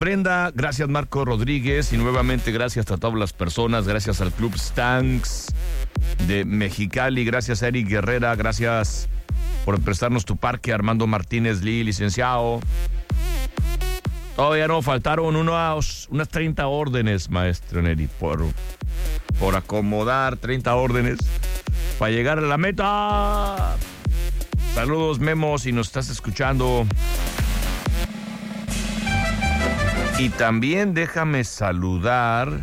Prenda, gracias Marco Rodríguez y nuevamente gracias a todas las personas, gracias al Club Stanks de Mexicali, gracias a Eric Guerrera, gracias por prestarnos tu parque, Armando Martínez Lee, licenciado. Todavía no, faltaron unas 30 órdenes, maestro Neri, por acomodar 30 órdenes para llegar a la meta. Saludos, Memo, si nos estás escuchando. Y también déjame saludar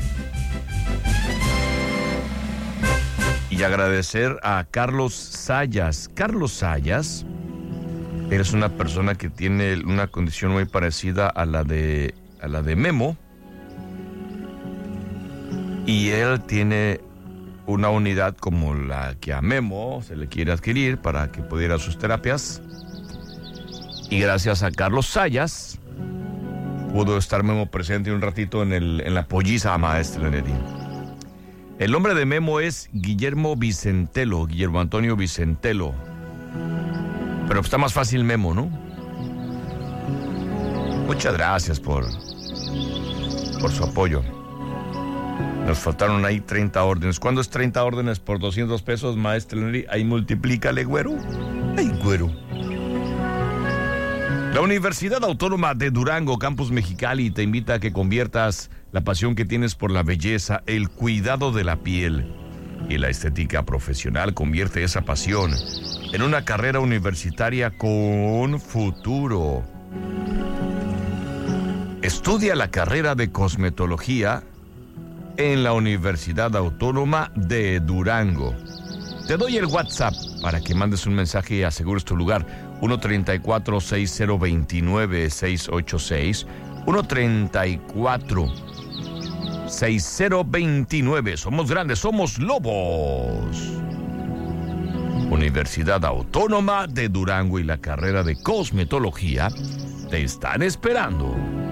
y agradecer a Carlos Sayas. Carlos Sayas, eres una persona que tiene una condición muy parecida a la de Memo. Y él tiene una unidad como la que a Memo se le quiere adquirir para que pudiera sus terapias. Y gracias a Carlos Sayas pudo estar Memo presente un ratito en la polliza, maestro Neri. El nombre de Memo es Guillermo Antonio Vicentelo. Pero está más fácil Memo, ¿no? Muchas gracias por su apoyo. Nos faltaron ahí 30 órdenes. ¿Cuándo es 30 órdenes por 200 pesos, maestro Neri? Ahí multiplícale, güero. Ay, güero. La Universidad Autónoma de Durango, Campus Mexicali, te invita a que conviertas la pasión que tienes por la belleza, el cuidado de la piel y la estética profesional. Convierte esa pasión en una carrera universitaria con futuro. Estudia la carrera de cosmetología en la Universidad Autónoma de Durango. Te doy el WhatsApp para que mandes un mensaje y asegures tu lugar. 134-6029-686. 134-6029. Somos grandes, somos lobos. Universidad Autónoma de Durango y la carrera de cosmetología te están esperando.